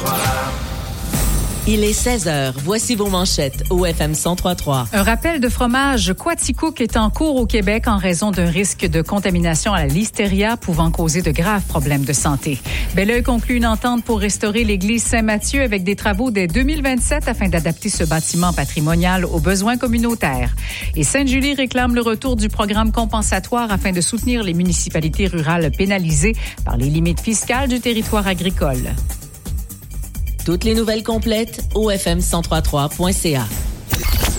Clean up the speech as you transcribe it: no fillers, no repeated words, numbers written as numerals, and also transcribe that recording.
Il est 16h. Voici vos manchettes au FM 103.3. Un rappel de fromage Quaticook est en cours au Québec en raison d'un risque de contamination à la listeria pouvant causer de graves problèmes de santé. Belleuil conclut une entente pour restaurer l'église Saint-Mathieu avec des travaux dès 2027 afin d'adapter ce bâtiment patrimonial aux besoins communautaires. Et Sainte-Julie réclame le retour du programme compensatoire afin de soutenir les municipalités rurales pénalisées par les limites fiscales du territoire agricole. Toutes les nouvelles complètes au fm1033.ca.